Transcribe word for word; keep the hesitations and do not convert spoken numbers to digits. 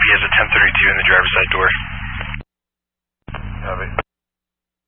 has a ten thirty-two in the driver's side door. Copy.